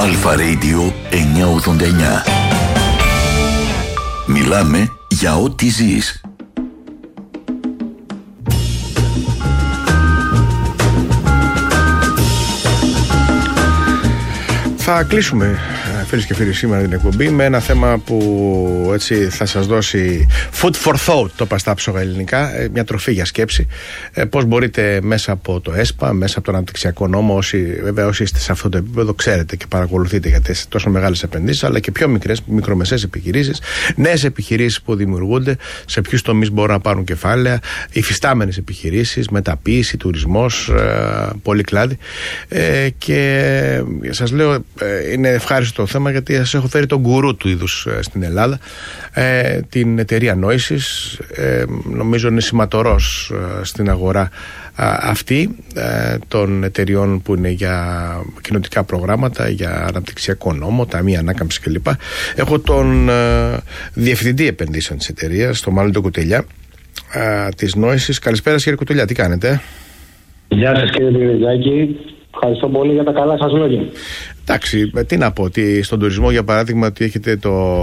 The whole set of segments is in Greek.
Αλφα Radio 989. Μιλάμε για ό,τι ζεις. Θα κλείσουμε, φίλες και φίλοι, σήμερα την εκπομπή με ένα θέμα που έτσι θα σας δώσει food for thought, το παστάψογα ελληνικά, μια τροφή για σκέψη. Πώς μπορείτε μέσα από το ΕΣΠΑ, μέσα από τον αναπτυξιακό νόμο, όσοι είστε σε αυτό το επίπεδο, ξέρετε και παρακολουθείτε για τις τόσο μεγάλες επενδύσεις, αλλά και πιο μικρές, μικρομεσαίες επιχειρήσεις, νέες επιχειρήσεις που δημιουργούνται, σε ποιους τομείς μπορούν να πάρουν κεφάλαια, υφιστάμενες επιχειρήσεις, μεταποίηση, τουρισμός, πολύ κλάδι. Και σας λέω, είναι ευχάριστο το θέμα, γιατί σας έχω φέρει τον γκουρού του είδους στην Ελλάδα, την εταιρεία Νόησης. Νομίζω είναι σηματορός στην αγορά αυτή των εταιριών που είναι για κοινοτικά προγράμματα, για αναπτυξιακό νόμο, ταμεία ανάκαμψη κλπ. Έχω τον διευθυντή επενδύσεων της εταιρείας, τον Μάλλον Κουτελιά, της Νόησης. Καλησπέρα κύριε Κουτελιά, τι κάνετε? Γεια σας κύριε Πυριδάκη. Ευχαριστώ πολύ για τα καλά σας λόγια. Εντάξει, τι να πω, ότι στον τουρισμό για παράδειγμα ότι έχετε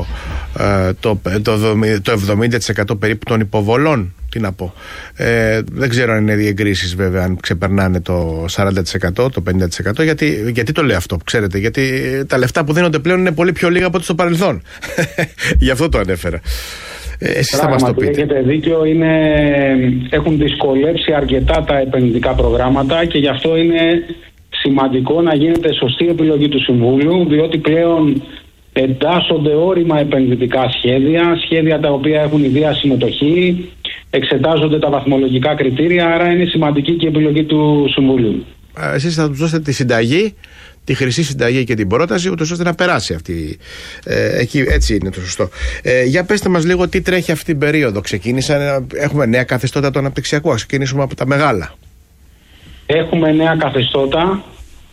το 70% περίπου των υποβολών, τι να πω. Δεν ξέρω αν είναι διεγκρίσεις βέβαια, αν ξεπερνάνε το 40%, το 50%. Γιατί το λέω αυτό, ξέρετε? Γιατί τα λεφτά που δίνονται πλέον είναι πολύ πιο λίγα από ό,τι στο παρελθόν. Γι' αυτό το ανέφερα. Εσείς θα μας το πείτε. Έχετε δίκιο, έχουν δυσκολέψει αρκετά τα επενδυτικά προγράμματα και γι' αυτό είναι σημαντικό να γίνεται σωστή επιλογή του Συμβούλου, διότι πλέον εντάσσονται όρημα επενδυτικά σχέδια τα οποία έχουν ιδία συμμετοχή, εξετάζονται τα βαθμολογικά κριτήρια, άρα είναι σημαντική και η επιλογή του Συμβουλίου. Εσείς θα τους δώσετε τη συνταγή, τη χρυσή συνταγή και την πρόταση, ούτως ώστε να περάσει αυτή. Έτσι είναι το σωστό. Για πέστε μας λίγο τι τρέχει αυτή την περίοδο. Έχουμε νέα καθεστώτα το αναπτυξιακό. Ας ξεκινήσουμε από τα μεγάλα. Έχουμε νέα καθεστώτα,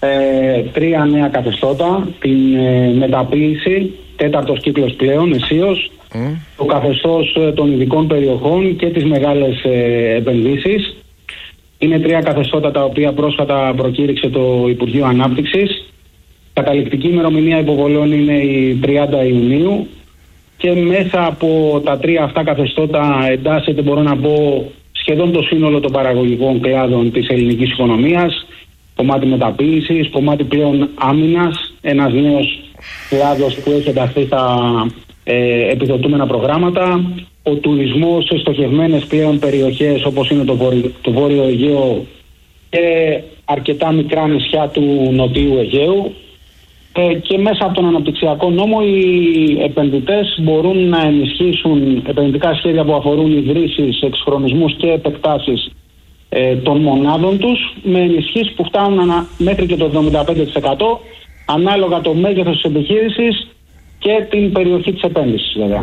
3 νέα καθεστώτα, την μεταποίηση, 4ος κύκλος πλέον, αισίως, το καθεστώς των ειδικών περιοχών και τις μεγάλες επενδύσεις. Είναι 3 καθεστώτα τα οποία πρόσφατα προκήρυξε το Υπουργείο Ανάπτυξης. Καταληκτική ημερομηνία υποβολών είναι η 30 Ιουνίου και μέσα από τα 3 αυτά καθεστώτα εντάσσεται, μπορώ να πω, σχεδόν το σύνολο των παραγωγικών κλάδων της ελληνικής οικονομίας, κομμάτι μεταποίησης, κομμάτι πλέον άμυνας, ένας νέος κλάδος που έχει ενταχθεί στα επιδοτούμενα προγράμματα, ο τουρισμός σε στοχευμένες πλέον περιοχές όπως είναι το Βόρειο Αιγαίο και αρκετά μικρά νησιά του Νοτιού Αιγαίου. Και μέσα από τον αναπτυξιακό νόμο οι επενδυτές μπορούν να ενισχύσουν επενδυτικά σχέδια που αφορούν ιδρύσεις, εξυγχρονισμούς και επεκτάσεις των μονάδων τους, με ενισχύσεις που φτάνουν μέχρι και το 75% ανάλογα το μέγεθος της επιχείρησης και την περιοχή της επένδυσης βέβαια.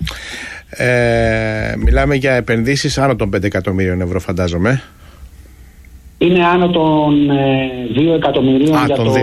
Μιλάμε για επενδύσεις άνω των 5 εκατομμύριων ευρώ, φαντάζομαι. Είναι άνω των 2 εκατομμυρίων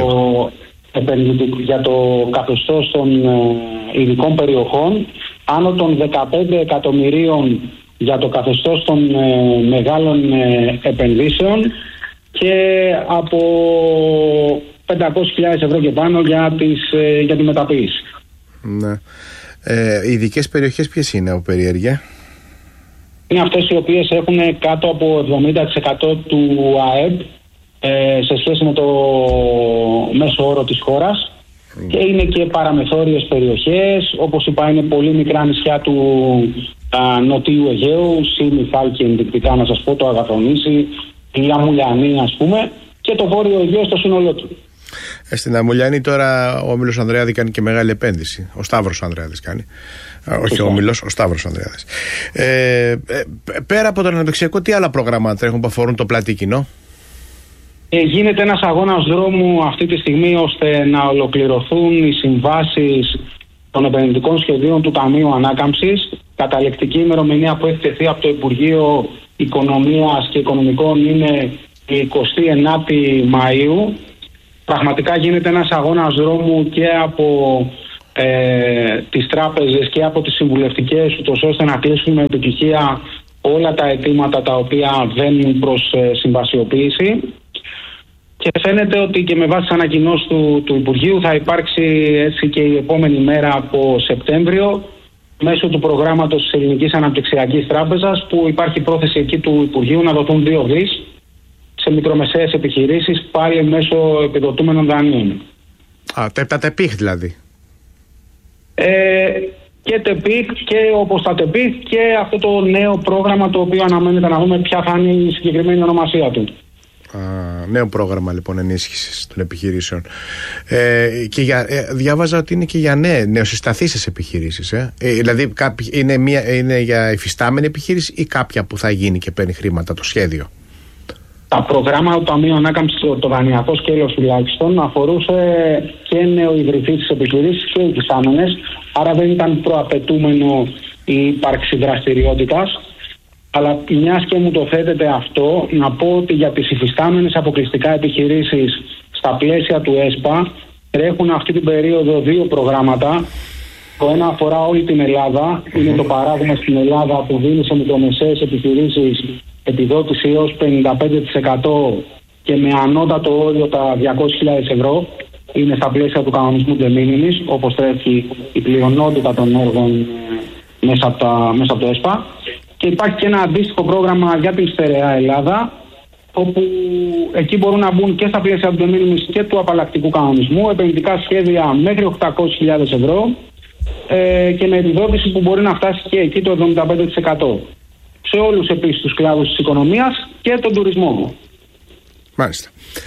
για το καθεστώς των ειδικών περιοχών, άνω των 15 εκατομμυρίων για το καθεστώς των μεγάλων επενδύσεων και από 500.000 ευρώ και πάνω για τη μεταποίηση. Ναι. Οι ειδικές περιοχές ποιες είναι από περιέργεια? Είναι αυτές οι οποίες έχουν κάτω από 70% του ΑΕΠ σε σχέση με το μέσο όρο της χώρας και είναι και παραμεθόριες περιοχές, όπως είπα είναι πολύ μικρά νησιά του Νοτιού Αιγαίου, Σίμη, Φάλκη, ενδεικτικά να σας πω, το Αγαθονήσι, η Αμουλιανή ας πούμε και το Βόρειο Αιγαίο στο σύνολό του. Στην Αμουλιανή τώρα ο Όμιλος Ανδρεάδη κάνει και μεγάλη επένδυση. Ο Σταύρος Ανδρεάδης κάνει. Όχι ο Όμιλος, ο Σταύρος Ανδρεάδης. Πέρα από το αναπτυξιακό, τι άλλα προγράμματα έχουν που αφορούν το πλατή κοινό? Γίνεται ένας αγώνας δρόμου αυτή τη στιγμή ώστε να ολοκληρωθούν οι συμβάσεις των επενδυτικών σχεδίων του Ταμείου Ανάκαμψης. Καταληκτική ημερομηνία που έχει τεθεί από το Υπουργείο Οικονομίας και Οικονομικών είναι η 29η Μαΐου. Πραγματικά γίνεται ένας αγώνας δρόμου και από τις τράπεζες και από τις συμβουλευτικές, ούτως ώστε να κλείσουμε με επιτυχία όλα τα αιτήματα τα οποία βαίνουν προς συμβασιοποίηση. Και φαίνεται ότι και με βάση τις ανακοινώσεις του Υπουργείου θα υπάρξει έτσι και η επόμενη μέρα από Σεπτέμβριο μέσω του προγράμματος της Ελληνικής Αναπτυξιακής Τράπεζας, που υπάρχει πρόθεση εκεί του Υπουργείου να δοθούν 2 δις σε μικρομεσαίες επιχειρήσεις, πάλι μέσω επιδοτούμενων δανείων. Τα ΤΕΠΙΧ δηλαδή. Και ΤΕΠΙΧ και όπως τα ΤΕΠΙΧ και αυτό το νέο πρόγραμμα, το οποίο αναμένεται να δούμε ποια θα είναι η συγκεκριμένη ονομασία του. Νέο πρόγραμμα λοιπόν ενίσχυσης των επιχειρήσεων. Και διάβαζα ότι είναι και για νεοσυσταθήσεις επιχειρήσεις. Δηλαδή είναι για υφιστάμενη επιχείρηση ή κάποια που θα γίνει και παίρνει χρήματα το σχέδιο? Τα προγράμματα του Ταμείου Ανάκαμψης, το δανειακό σκέλος τουλάχιστον, αφορούσε και νεοειδρυθείς επιχειρήσεις και υφιστάμενες, άρα δεν ήταν προαπαιτούμενο η ύπαρξη δραστηριότητας. Αλλά μιας και μου το θέτεται αυτό, να πω ότι για τις υφιστάμενες αποκλειστικά επιχειρήσεις στα πλαίσια του ΕΣΠΑ τρέχουν αυτή την περίοδο 2 προγράμματα. Το ένα αφορά όλη την Ελλάδα, είναι το παράδειγμα στην Ελλάδα που δίνει σε μικρομεσαίες επιχειρήσεις επιδότηση έως 55% και με ανώτατο όριο τα 200.000 ευρώ. Είναι στα πλαίσια του κανονισμού de minimis, όπως τρέχει η πλειονότητα των έργων μέσα από το ΕΣΠΑ. Και υπάρχει και ένα αντίστοιχο πρόγραμμα για την στερεά Ελλάδα, όπου εκεί μπορούν να μπουν και στα πλαίσια του de minimis και του απαλλακτικού κανονισμού επενδυτικά σχέδια μέχρι 800.000 ευρώ και με επιδότηση που μπορεί να φτάσει και εκεί το 75%. Σε όλους επίσης τους κλάδους της οικονομίας και τον τουρισμό. Μάλιστα.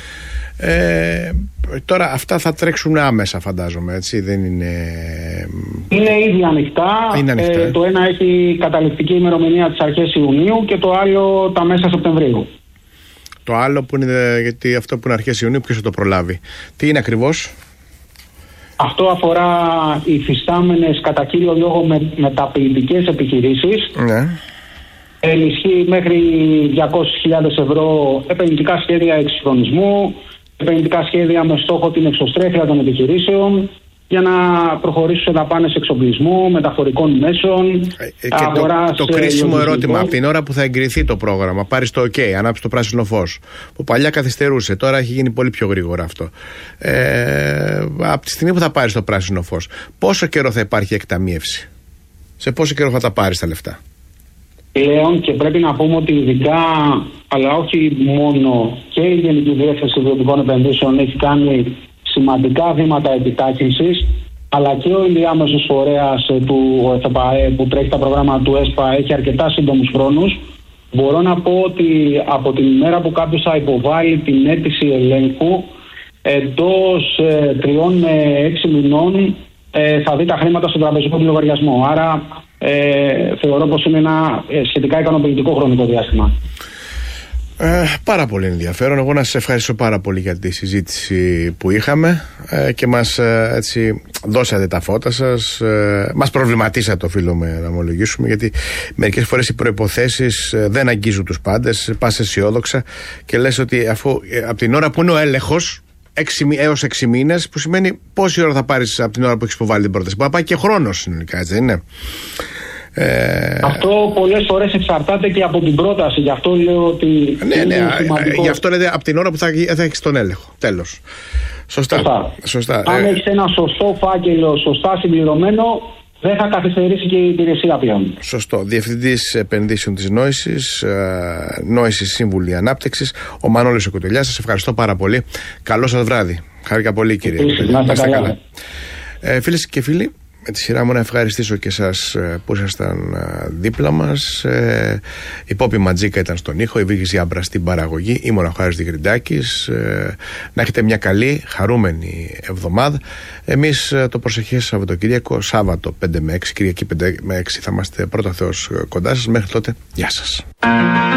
Τώρα αυτά θα τρέξουν άμεσα, φαντάζομαι, έτσι, δεν είναι... Είναι ήδη ανοιχτά. Το ένα έχει καταληκτική ημερομηνία τις αρχές Ιουνίου και το άλλο τα μέσα Σεπτεμβρίου. Το άλλο που είναι, γιατί αυτό που είναι αρχές Ιουνίου, ποιος θα το προλάβει? Τι είναι ακριβώς? Αυτό αφορά υφιστάμενες κατά κύριο λόγο μεταποιητικές επιχειρήσεις. Ναι. Ενισχύει μέχρι 200.000 ευρώ επενδυτικά σχέδια εξυγχρονισμού, επενδυτικά σχέδια με στόχο την εξωστρέφεια των επιχειρήσεων για να προχωρήσουν σε δαπάνες εξοπλισμού, μεταφορικών μέσων. Το κρίσιμο ερώτημα, από την ώρα που θα εγκριθεί το πρόγραμμα, πάρεις το OK, ανάψει το πράσινο φως, που παλιά καθυστερούσε, τώρα έχει γίνει πολύ πιο γρήγορα αυτό. Από τη στιγμή που θα πάρεις το πράσινο φως, πόσο καιρό θα υπάρχει εκταμίευση? Σε πόσο καιρό θα τα πάρεις τα λεφτά? Πλέον, και πρέπει να πούμε ότι ειδικά, αλλά όχι μόνο, και η Γενική Διεύθυνση Ιδιωτικών Επενδύσεων έχει κάνει σημαντικά βήματα επιτάχυνσης, αλλά και ο ενδιάμεσος φορέας του ΕΘΠΑΕ που τρέχει τα προγράμματα του ΕΣΠΑ έχει αρκετά σύντομους χρόνους. Μπορώ να πω ότι από την ημέρα που κάποιος θα υποβάλει την αίτηση ελέγχου, εντός 3 με 6 μηνών θα δει τα χρήματα στον τραπεζικό του λογαριασμό. Άρα θεωρώ πως είναι ένα σχετικά ικανοποιητικό χρονικό διάστημα. Πάρα πολύ ενδιαφέρον. Εγώ να σας ευχαριστώ πάρα πολύ για τη συζήτηση που είχαμε και μας έτσι δώσατε τα φώτα σας, μας προβληματίσατε, οφείλουμε να ομολογήσουμε, γιατί μερικές φορές οι προϋποθέσεις δεν αγγίζουν τους πάντες. Πας αισιόδοξα και λες ότι αφού από την ώρα που είναι ο έλεγχος 6 έως 6 μήνες, που σημαίνει πόση ώρα θα πάρεις από την ώρα που έχεις υποβάλει την πρόταση? Μπορεί να πάει και χρόνος συνολικά, έτσι δεν είναι? Αυτό πολλές φορές εξαρτάται και από την πρόταση. Γι' αυτό λέω ότι. Ναι, γι' αυτό λέτε από την ώρα που θα έχεις τον έλεγχο. Τέλος. Σωστά. Αν έχεις ένα σωστό φάκελο, σωστά συμπληρωμένο, δεν θα καθυστερήσει και η υπηρεσία πλέον. Σωστό. Διευθυντής επενδύσεων της Νόησης Σύμβουλη Ανάπτυξης, ο Μανώλης ο Κουτελιάς. Σας ευχαριστώ πάρα πολύ. Καλό σας βράδυ. Χάρηκα πολύ, κύριε. Να είστε καλά. Φίλες και φίλοι, με τη σειρά μου να ευχαριστήσω και εσάς που ήσασταν δίπλα μας. Η Πόπη Ματζίκα ήταν στον ήχο, η Βίκη Ζιάμπρα στην παραγωγή. Ήμουν ο Χάρης Διγριντάκης. Να έχετε μια καλή, χαρούμενη εβδομάδα. Εμείς το προσεχές Σαββατοκύριακο, Σάββατο 5 με 6, Κυριακή 5 με 6 θα είμαστε πρώτα Θεός κοντά σας. Μέχρι τότε, γεια σας.